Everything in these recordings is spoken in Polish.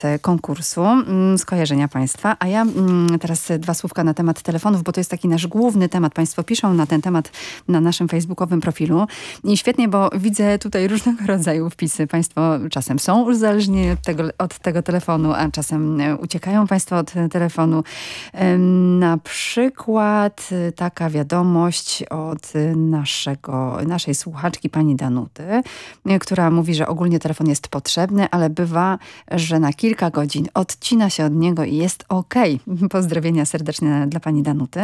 konkursu skojarzenia państwa. A ja teraz 2 słówka na temat telefonów, bo to jest taki nasz główny temat. Państwo piszą na ten temat na naszym facebookowym profilu. I świetnie, bo widzę tutaj różnego rodzaju wpisy. Państwo czasem są uzależnieni od tego telefonu, a czasem uciekają państwo od telefonu. Na przykład taka wiadomość od naszej słuchaczki, pani Danuty, która mówi, że ogólnie telefon jest potrzebny, ale bywa, że na kilka godzin odcina się od niego i jest okej. Pozdrowienia serdeczne dla pani Danuty.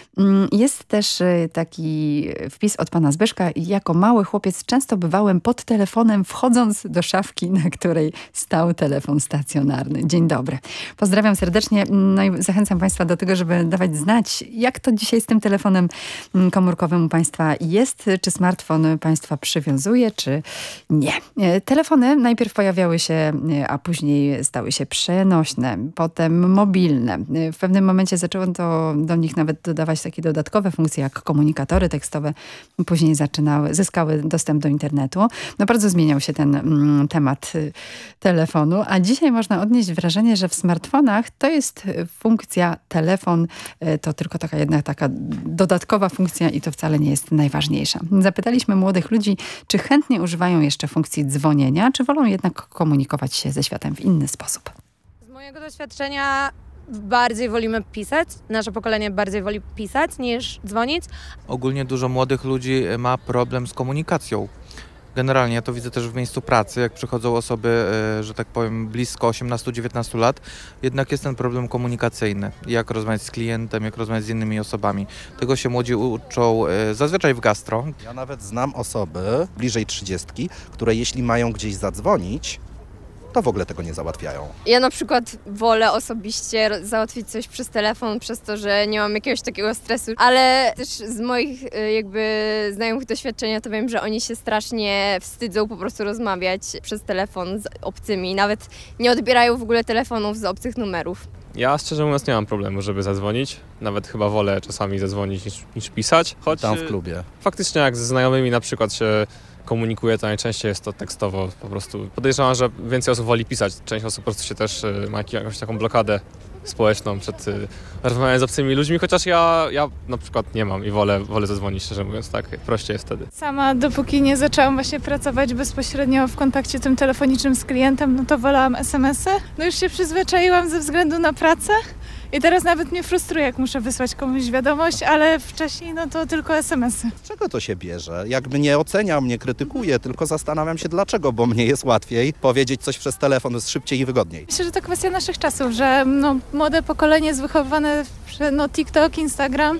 Jest też taki wpis od pana Zbyszka. Jako mały chłopiec często bywałem pod telefonem, wchodząc do szafki, na której stał telefon stacjonarny. Dzień dobry. Pozdrawiam serdecznie. No i zachęcam państwa do tego, żeby dawać znać, jak to dzisiaj z tym telefonem komórkowym u państwa jest. Czy smartfon państwa przywiązuje, czy nie. Telefony najpierw pojawiały się, a później stały się przenośne, potem mobilne. W pewnym momencie zaczęło do nich nawet dodawać takie dodatkowe funkcje, jak komunikatory tekstowe. Później zyskały dostęp do internetu. No bardzo zmieniał się ten temat telefonu, a dzisiaj można odnieść wrażenie, że w smartfonach to jest funkcja telefon, to tylko taka dodatkowa funkcja i to wcale nie jest najważniejsza. Zapytaliśmy młodych ludzi, czy chętnie używają jeszcze funkcji dzwonienia, czy wolą jednak komunikować się ze światem w inny sposób. Z mojego doświadczenia bardziej wolimy pisać. Nasze pokolenie bardziej woli pisać niż dzwonić. Ogólnie dużo młodych ludzi ma problem z komunikacją. Generalnie ja to widzę też w miejscu pracy, jak przychodzą osoby, że tak powiem, blisko 18-19 lat, jednak jest ten problem komunikacyjny. Jak rozmawiać z klientem, jak rozmawiać z innymi osobami. Tego się młodzi uczą zazwyczaj w gastro. Ja nawet znam osoby bliżej 30, które jeśli mają gdzieś zadzwonić, to w ogóle tego nie załatwiają. Ja na przykład wolę osobiście załatwić coś przez telefon, przez to, że nie mam jakiegoś takiego stresu, ale też z moich znajomych doświadczenia to wiem, że oni się strasznie wstydzą po prostu rozmawiać przez telefon z obcymi, nawet nie odbierają w ogóle telefonów z obcych numerów. Ja szczerze mówiąc nie mam problemu, żeby zadzwonić. Nawet chyba wolę czasami zadzwonić niż pisać. Choć tam w klubie. Faktycznie jak ze znajomymi na przykład się komunikuje, to najczęściej jest to tekstowo po prostu. Podejrzewam, że więcej osób woli pisać. Część osób po prostu się też ma jakąś taką blokadę społeczną przed rozmawianiem z obcymi ludźmi, chociaż ja na przykład nie mam i wolę zadzwonić, szczerze mówiąc, tak prościej jest wtedy. Sama dopóki nie zaczęłam właśnie pracować bezpośrednio w kontakcie tym telefonicznym z klientem, no to wolałam SMS-y. No już się przyzwyczaiłam ze względu na pracę. I teraz nawet mnie frustruje, jak muszę wysłać komuś wiadomość, ale wcześniej no to tylko SMS-y. Z czego to się bierze? Jakby nie oceniam, nie krytykuję, tylko zastanawiam się dlaczego, bo mnie jest łatwiej powiedzieć coś przez telefon, jest szybciej i wygodniej. Myślę, że to kwestia naszych czasów, że młode pokolenie jest wychowywane przez TikTok, Instagram.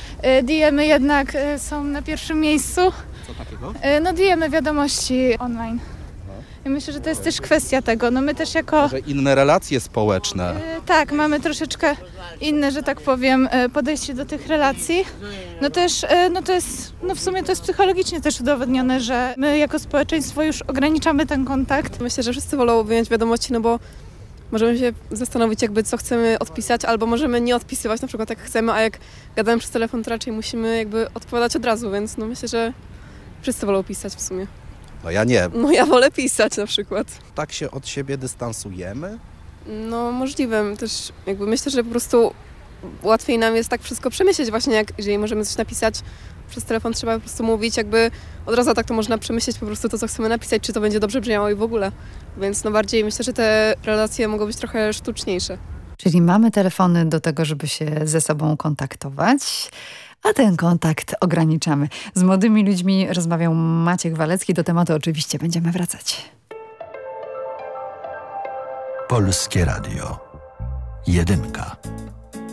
DM-y jednak są na pierwszym miejscu. Co takiego? DM-y, wiadomości online. I myślę, że to jest też kwestia tego. No my też jako... Może inne relacje społeczne. Tak, mamy troszeczkę inne, że tak powiem, podejście do tych relacji. No też, w sumie to jest psychologicznie też udowodnione, że my jako społeczeństwo już ograniczamy ten kontakt. Myślę, że wszyscy wolą wyjąć wiadomości, no bo możemy się zastanowić jakby co chcemy odpisać, albo możemy nie odpisywać na przykład jak chcemy, a jak gadamy przez telefon, to raczej musimy jakby odpowiadać od razu, więc no myślę, że wszyscy wolą pisać w sumie. No ja nie. No ja wolę pisać na przykład. Tak się od siebie dystansujemy? No możliwe. Też jakby myślę, że po prostu łatwiej nam jest tak wszystko przemyśleć właśnie, jeżeli możemy coś napisać przez telefon, trzeba po prostu mówić jakby od razu tak to można przemyśleć po prostu to, co chcemy napisać, czy to będzie dobrze brzmiało i w ogóle. Więc no bardziej myślę, że te relacje mogą być trochę sztuczniejsze. Czyli mamy telefony do tego, żeby się ze sobą kontaktować, a ten kontakt ograniczamy. Z młodymi ludźmi rozmawiał Maciek Walecki. Do tematu oczywiście będziemy wracać. Polskie Radio. 1.